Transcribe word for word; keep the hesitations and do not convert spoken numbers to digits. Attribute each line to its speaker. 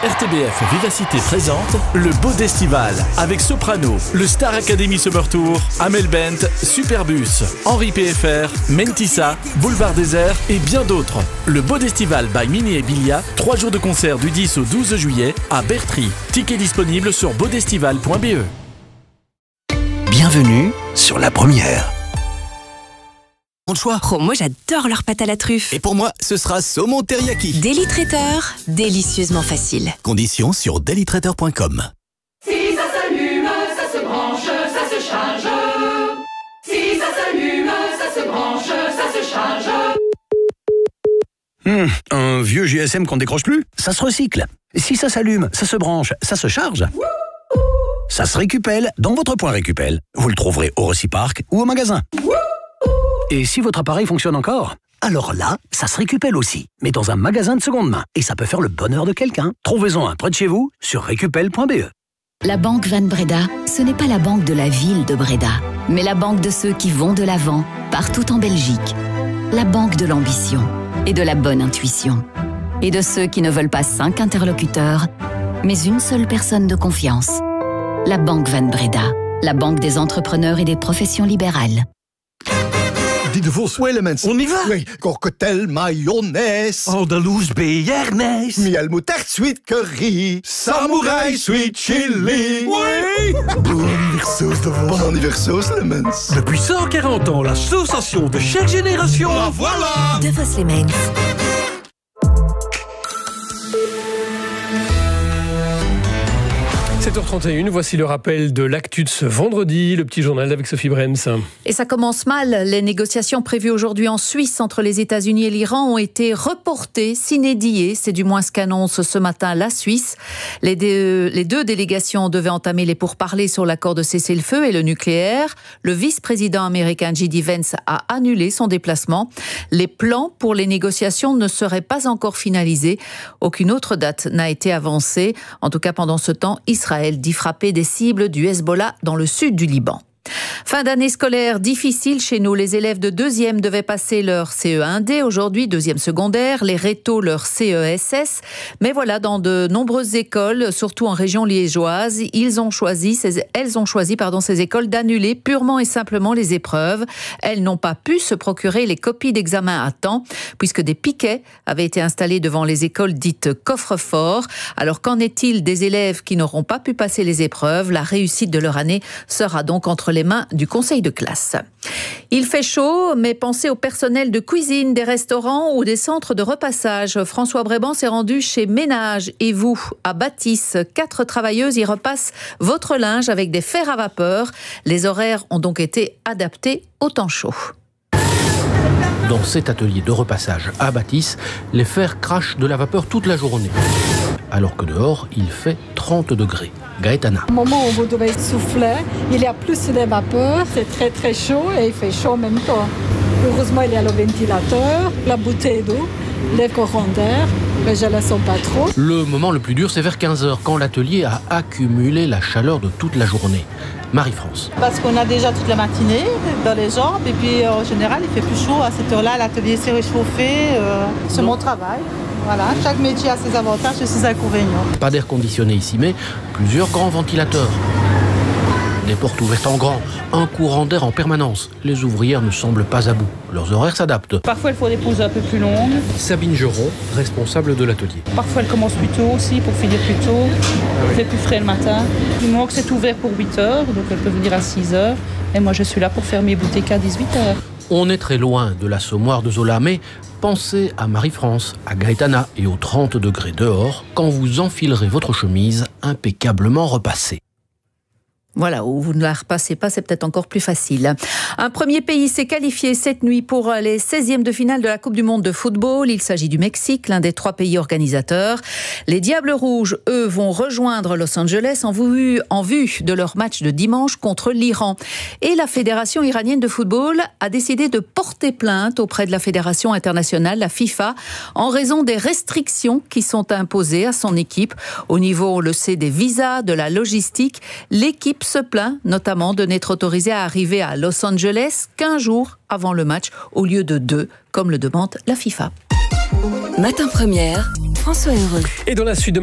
Speaker 1: R T B F Vivacité présente le Beau d'Estival avec Soprano, le Star Academy Summer Tour, Amel Bent, Superbus, Henri P F R, Mentissa, Boulevard Désert et bien d'autres. Le Beau d'Estival by Mini et Bilia, trois jours de concert du dix au douze juillet à Bertry. Tickets disponibles sur beaudestival point b e.
Speaker 2: Bienvenue sur la première.
Speaker 3: Bon choix.
Speaker 4: Oh, moi j'adore leur pâte à la truffe.
Speaker 3: Et pour moi, ce sera saumon teriyaki.
Speaker 4: Daily Traiteur, délicieusement facile.
Speaker 3: Conditions sur daily traiteur point com.
Speaker 5: Si ça s'allume, ça se branche, ça se charge. Si ça s'allume, ça se branche, ça se charge.
Speaker 2: Hum, un vieux G S M qu'on décroche plus, ça se recycle. Si ça s'allume, ça se branche, ça se charge. Ça se récupère dans votre point Récupel. Vous le trouverez au Reciparc ou au magasin. Et si votre appareil fonctionne encore, alors là, ça se récupère aussi, mais dans un magasin de seconde main. Et ça peut faire le bonheur de quelqu'un. Trouvez-en un près de chez vous sur récupel point b e.
Speaker 6: La Banque Van Breda, ce n'est pas la banque de la ville de Breda, mais la banque de ceux qui vont de l'avant, partout en Belgique. La banque de l'ambition et de la bonne intuition. Et de ceux qui ne veulent pas cinq interlocuteurs, mais une seule personne de confiance. La Banque Van Breda, la banque des entrepreneurs et des professions libérales.
Speaker 7: Die de Vos Elements.
Speaker 8: On y va?
Speaker 7: Oui, cocktail mayonnaise.
Speaker 8: Andalouse bearnaise.
Speaker 7: Miel moutarde sweet curry. Samouraï sweet chili.
Speaker 8: Oui. Bon anniversaire sauce de Vos.
Speaker 7: Bon anniversaire sauce Elements.
Speaker 8: Depuis cent quarante ans, la sensation de chaque génération.
Speaker 7: La voilà.
Speaker 4: De Vos Elements.
Speaker 9: sept heures trente et une, voici le rappel de l'actu de ce vendredi, le petit journal avec Sophie Brems.
Speaker 10: Et ça commence mal. Les négociations prévues aujourd'hui en Suisse entre les États-Unis et l'Iran ont été reportées, sine die. C'est du moins ce qu'annonce ce matin la Suisse. Les deux, les deux délégations devaient entamer les pourparlers sur l'accord de cessez-le-feu et le nucléaire. Le vice-président américain J D Vance a annulé son déplacement. Les plans pour les négociations ne seraient pas encore finalisés. Aucune autre date n'a été avancée. En tout cas, pendant ce temps, Israël dit frapper des cibles du Hezbollah dans le sud du Liban. Fin d'année scolaire difficile chez nous. Les élèves de deuxième devaient passer leur C E un D aujourd'hui, deuxième secondaire. Les rétos leur C E S S. Mais voilà, dans de nombreuses écoles, surtout en région liégeoise, ils ont choisi, ces, elles ont choisi, pardon, ces écoles d'annuler purement et simplement les épreuves. Elles n'ont pas pu se procurer les copies d'examen à temps, puisque des piquets avaient été installés devant les écoles dites coffre-fort. Alors qu'en est-il des élèves qui n'auront pas pu passer les épreuves? La réussite de leur année sera donc entre les mains du conseil de classe. Il fait chaud, mais pensez au personnel de cuisine des restaurants ou des centres de repassage. François Bréban s'est rendu chez Ménage et vous, à Bâtisse. Quatre travailleuses y repassent votre linge avec des fers à vapeur. Les horaires ont donc été adaptés au temps chaud.
Speaker 11: Dans cet atelier de repassage à Bâtisse, les fers crachent de la vapeur toute la journée. Alors que dehors, il fait trente degrés. Gaëtana.
Speaker 12: Au moment où vous devez souffler, il y a plus de vapeur, c'est très très chaud et il fait chaud en même temps. Heureusement, il y a le ventilateur, la bouteille d'eau, les courants d'air, mais je ne la sens pas trop.
Speaker 11: Le moment le plus dur, c'est vers quinze heures, quand l'atelier a accumulé la chaleur de toute la journée. Marie-France.
Speaker 13: Parce qu'on a déjà toute la matinée dans les jambes et puis en général, il fait plus chaud. À cette heure-là, l'atelier s'est réchauffé. Euh, c'est mon travail. Voilà, chaque métier a ses avantages et ses inconvénients.
Speaker 11: Pas d'air conditionné ici, mais plusieurs grands ventilateurs. Des portes ouvertes en grand, un courant d'air en permanence. Les ouvrières ne semblent pas à bout. Leurs horaires s'adaptent.
Speaker 13: Parfois, il faut des pauses un peu plus longues.
Speaker 11: Sabine Geron, responsable de l'atelier.
Speaker 13: Parfois, elle commence plus tôt aussi pour finir plus tôt. Il fait plus frais le matin. Du moment que c'est ouvert pour huit heures, donc elle peut venir à six heures. Et moi, je suis là pour faire mes boutiques à dix-huit heures.
Speaker 11: On est très loin de l'assommoir de Zola, mais pensez à Marie-France, à Gaëtana et aux trente degrés dehors quand vous enfilerez votre chemise impeccablement repassée.
Speaker 10: Voilà, où vous ne la repassez pas, c'est peut-être encore plus facile. Un premier pays s'est qualifié cette nuit pour les seizièmes de finale de la Coupe du Monde de football. Il s'agit du Mexique, l'un des trois pays organisateurs. Les Diables Rouges, eux, vont rejoindre Los Angeles en vue, en vue de leur match de dimanche contre l'Iran. Et la Fédération iranienne de football a décidé de porter plainte auprès de la Fédération internationale, la FIFA, en raison des restrictions qui sont imposées à son équipe. Au niveau, on le sait, des visas, de la logistique, l'équipe se plaint notamment de n'être autorisé à arriver à Los Angeles qu'un jour avant le match au lieu de deux, comme le demande la FIFA.
Speaker 4: Matin Première, François Heureux.
Speaker 9: Et dans la suite de